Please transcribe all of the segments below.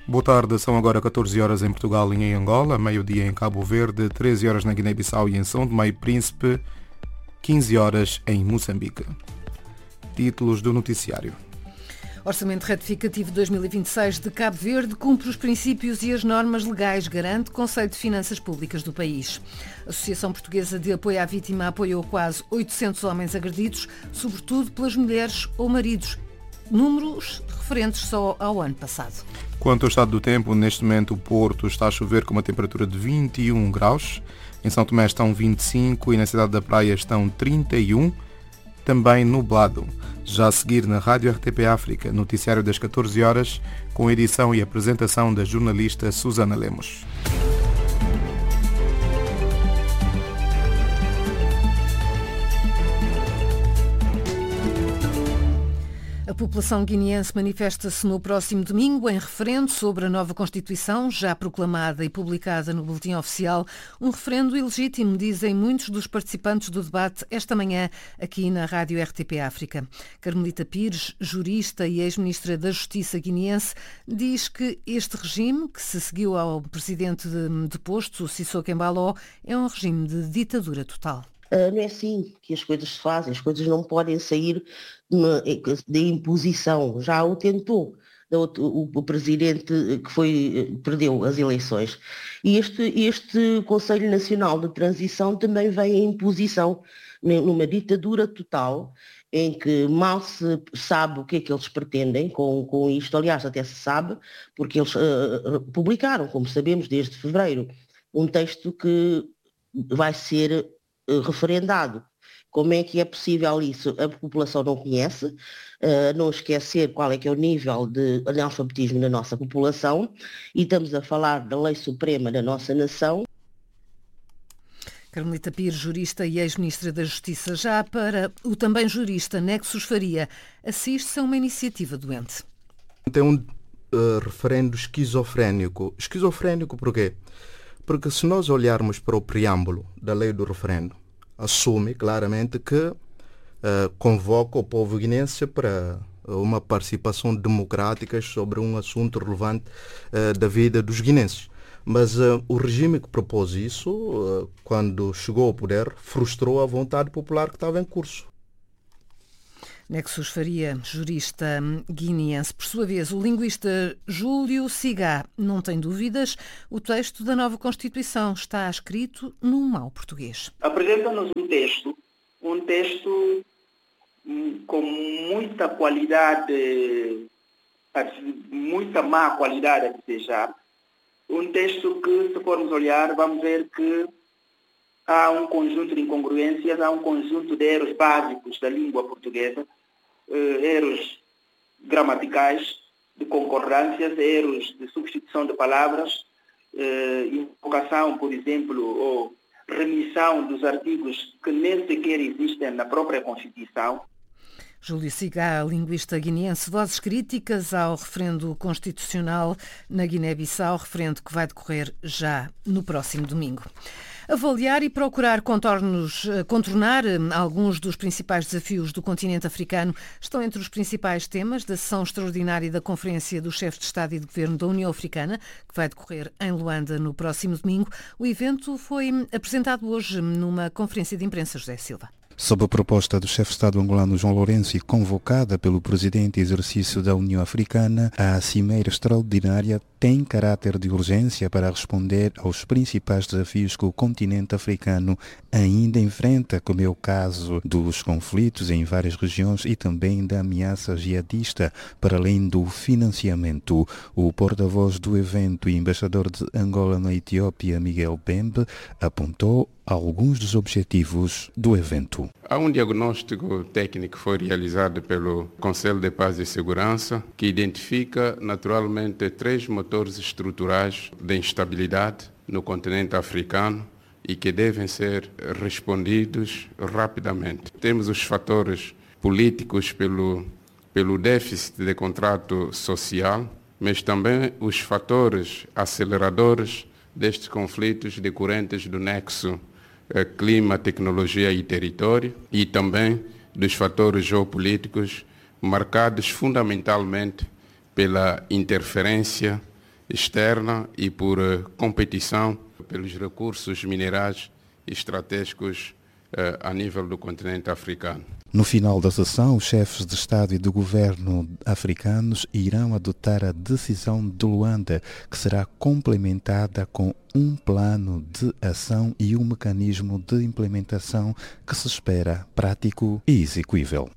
Boa tarde, são agora 14 horas em Portugal e em Angola, meio-dia em Cabo Verde, 13 horas na Guiné-Bissau e em São Tomé e Príncipe, 15 horas em Moçambique. Títulos do noticiário. Orçamento retificativo 2026 de Cabo Verde cumpre os princípios e as normas legais, garante Conselho de Finanças Públicas do país. A Associação Portuguesa de Apoio à Vítima apoiou quase 800 homens agredidos, sobretudo pelas mulheres ou maridos. Números referentes só ao ano passado. Quanto ao estado do tempo, neste momento o Porto está a chover com uma temperatura de 21 graus. Em São Tomé estão 25 e na cidade da Praia estão 31, também nublado. Já a seguir na Rádio RTP África, noticiário das 14 horas, com edição e apresentação da jornalista Susana Lemos. A população guineense manifesta-se no próximo domingo em referendo sobre a nova Constituição, já proclamada e publicada no Boletim Oficial. Um referendo ilegítimo, dizem muitos dos participantes do debate esta manhã aqui na Rádio RTP África. Carmelita Pires, jurista e ex-ministra da Justiça guineense, diz que este regime, que se seguiu ao presidente deposto, o Sissoko Embaló, é um regime de ditadura total. Não é assim que as coisas se fazem, as coisas não podem sair da imposição. Já o tentou o presidente que perdeu as eleições. E este Conselho Nacional de Transição também vem em imposição, numa ditadura total, em que mal se sabe o que é que eles pretendem com isto. Aliás, até se sabe, porque eles publicaram, como sabemos, desde fevereiro, um texto que vai ser referendado. Como é que é possível isso? A população não conhece, não esquecer qual é que é o nível de analfabetismo da nossa população, e estamos a falar da lei suprema da nossa nação. Carmelita Pires, jurista e ex-ministra da Justiça. Já para o também jurista Nexus Faria, assiste-se a uma iniciativa doente. Tem um referendo esquizofrénico. Esquizofrénico por quê? Porque se nós olharmos para o preâmbulo da lei do referendo, assume claramente que convoca o povo guinense para uma participação democrática sobre um assunto relevante da vida dos guinenses. Mas o regime que propôs isso, quando chegou ao poder, frustrou a vontade popular que estava em curso. Nexus Faria, jurista guineense. Por sua vez, o linguista Júlio Cigá não tem dúvidas. O texto da nova Constituição está escrito num mau português. Apresenta-nos um texto com muita qualidade, muita má qualidade a desejar. Um texto que, se formos olhar, vamos ver que há um conjunto de incongruências, há um conjunto de erros básicos da língua portuguesa, erros gramaticais, de concordâncias, erros de substituição de palavras, invocação, por exemplo, ou remissão dos artigos que nem sequer existem na própria Constituição. Júlio Cigá, linguista guineense. Vozes críticas ao referendo constitucional na Guiné-Bissau, referendo que vai decorrer já no próximo domingo. Avaliar e procurar contornar alguns dos principais desafios do continente africano estão entre os principais temas da sessão extraordinária da Conferência dos Chefes de Estado e de Governo da União Africana, que vai decorrer em Luanda no próximo domingo. O evento foi apresentado hoje numa conferência de imprensa. José Silva. Sob a proposta do chefe de Estado angolano João Lourenço e convocada pelo presidente em exercício da União Africana, a Cimeira Extraordinária tem caráter de urgência para responder aos principais desafios que o continente africano ainda enfrenta, como é o caso dos conflitos em várias regiões e também da ameaça jihadista, para além do financiamento. O porta-voz do evento e embaixador de Angola na Etiópia, Miguel Bembe, apontou alguns dos objetivos do evento. Há um diagnóstico técnico que foi realizado pelo Conselho de Paz e Segurança que identifica naturalmente 3 motores estruturais de instabilidade no continente africano e que devem ser respondidos rapidamente. Temos os fatores políticos pelo déficit de contrato social, mas também os fatores aceleradores destes conflitos decorrentes do nexo clima, tecnologia e território, e também dos fatores geopolíticos marcados fundamentalmente pela interferência externa e por competição pelos recursos minerais estratégicos a nível do continente africano. No final da sessão, os chefes de Estado e de Governo africanos irão adotar a decisão de Luanda, que será complementada com um plano de ação e um mecanismo de implementação que se espera prático e execuível.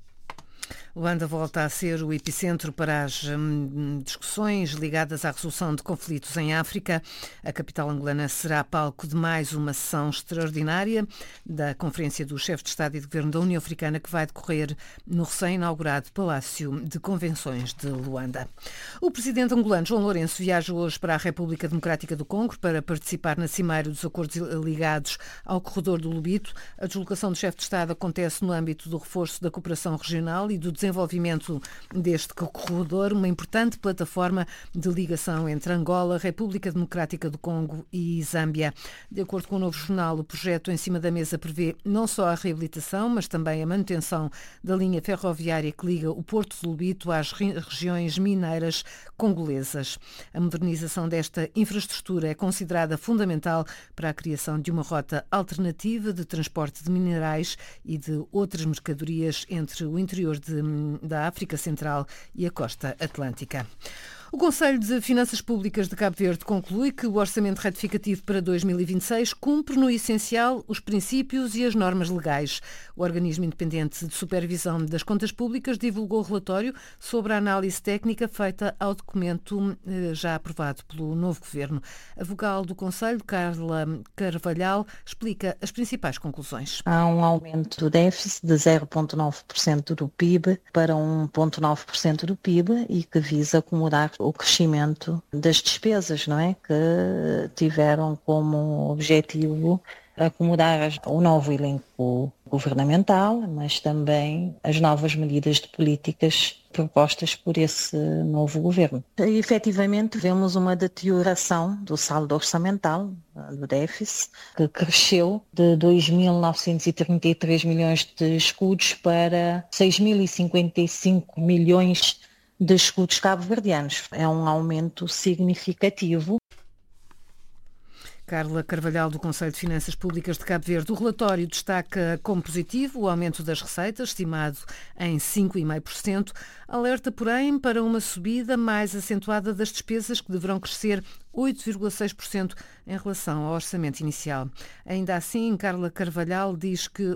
Luanda volta a ser o epicentro para as discussões ligadas à resolução de conflitos em África. A capital angolana será palco de mais uma sessão extraordinária da Conferência dos Chefes de Estado e de Governo da União Africana, que vai decorrer no recém-inaugurado Palácio de Convenções de Luanda. O presidente angolano João Lourenço viaja hoje para a República Democrática do Congo para participar na cimeira dos acordos ligados ao corredor do Lobito. A deslocação do chefe de Estado acontece no âmbito do reforço da cooperação regional e do desenvolvimento deste corredor, uma importante plataforma de ligação entre Angola, República Democrática do Congo e Zâmbia. De acordo com o Novo Jornal, o projeto em cima da mesa prevê não só a reabilitação, mas também a manutenção da linha ferroviária que liga o Porto de Lobito às regiões mineiras congolesas. A modernização desta infraestrutura é considerada fundamental para a criação de uma rota alternativa de transporte de minerais e de outras mercadorias entre o interior da África Central e a costa atlântica. O Conselho de Finanças Públicas de Cabo Verde conclui que o orçamento retificativo para 2026 cumpre no essencial os princípios e as normas legais. O organismo independente de supervisão das contas públicas divulgou o relatório sobre a análise técnica feita ao documento já aprovado pelo novo governo. A vogal do Conselho, Carla Carvalhal, explica as principais conclusões. Há um aumento do déficit de 0,9% do PIB para 1,9% do PIB e que visa acomodar o crescimento das despesas, não é? Que tiveram como objetivo acomodar o novo elenco governamental, mas também as novas medidas de políticas propostas por esse novo governo. E, efetivamente, vemos uma deterioração do saldo orçamental, do déficit, que cresceu de 2.933 milhões de escudos para 6.055 milhões de escudos cabo-verdianos. É um aumento significativo. Carla Carvalhal, do Conselho de Finanças Públicas de Cabo Verde. O relatório destaca como positivo o aumento das receitas, estimado em 5,5%. Alerta, porém, para uma subida mais acentuada das despesas, que deverão crescer 8,6% em relação ao orçamento inicial. Ainda assim, Carla Carvalhal diz que